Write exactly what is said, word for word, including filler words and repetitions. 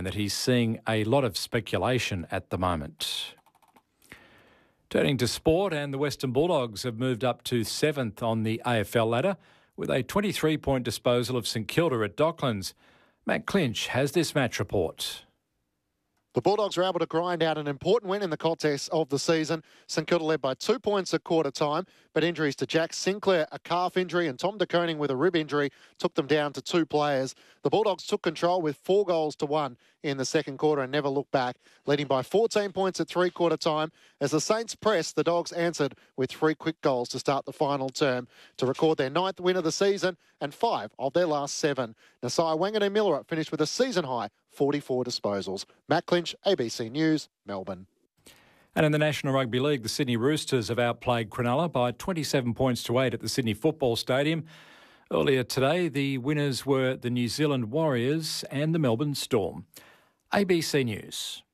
and that he's seeing a lot of speculation at the moment. Turning to sport, and the Western Bulldogs have moved up to seventh on the A F L ladder with a twenty-three point disposal of St Kilda at Docklands. Matt Clinch has this match report. The Bulldogs were able to grind out an important win in the contest of the season. St Kilda led by two points at quarter time, but injuries to Jack Sinclair, a calf injury, and Tom De Koning with a rib injury took them down to two players. The Bulldogs took control with four goals to one in the second quarter and never looked back, leading by fourteen points at three-quarter time. As the Saints pressed, the Dogs answered with three quick goals to start the final term to record their ninth win of the season and five of their last seven. Nasiah Wanganeen-Milera finished with a season-high forty-four disposals. Matt Clinch, A B C News, Melbourne. And in the National Rugby League, the Sydney Roosters have outplayed Cronulla by twenty-seven points to eight at the Sydney Football Stadium. Earlier today, the winners were the New Zealand Warriors and the Melbourne Storm. A B C News.